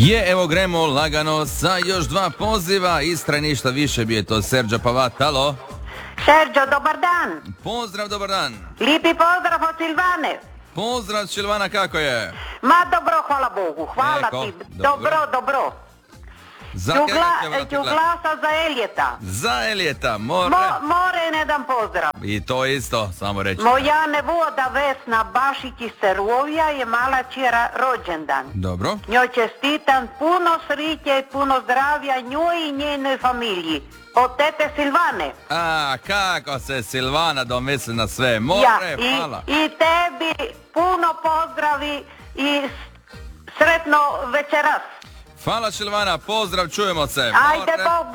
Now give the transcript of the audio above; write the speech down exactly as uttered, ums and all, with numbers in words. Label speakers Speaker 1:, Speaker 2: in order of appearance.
Speaker 1: Je, evo gremo lagano sa još dva poziva. Istra ništa više bi je to Serđa Pavat. Alo?
Speaker 2: Serđo, dobar dan.
Speaker 1: Pozdrav, dobar dan.
Speaker 2: Lipi pozdrav od Silvane.
Speaker 1: Pozdrav Silvana, kako je?
Speaker 2: Ma dobro, hvala Bogu, hvala
Speaker 1: Eko,
Speaker 2: ti.
Speaker 1: dobro.
Speaker 2: Dobro, dobro.
Speaker 1: Za
Speaker 2: Ću,
Speaker 1: koga
Speaker 2: gla,
Speaker 1: ćemo dati
Speaker 2: ću
Speaker 1: glas?
Speaker 2: glasa za Elijeta.
Speaker 1: Za Elijeta, more.
Speaker 2: Mo, more jedan pozdrav.
Speaker 1: I to isto, samo reći.
Speaker 2: Moja nevoda Vesna Bašić iz Cerovija je mala čera rođendan.
Speaker 1: Dobro.
Speaker 2: Njoj čestitam puno sriće i puno zdravlja njoj i njenoj familiji. Od tete Silvane.
Speaker 1: A, kako se Silvana domisli na sve. More,
Speaker 2: Ja, i,
Speaker 1: hvala.
Speaker 2: i tebi puno pozdravi i s- sretno večeras.
Speaker 1: Hvala Silvana, pozdrav, čujemo se.
Speaker 2: Ajde,
Speaker 1: More.
Speaker 2: Bog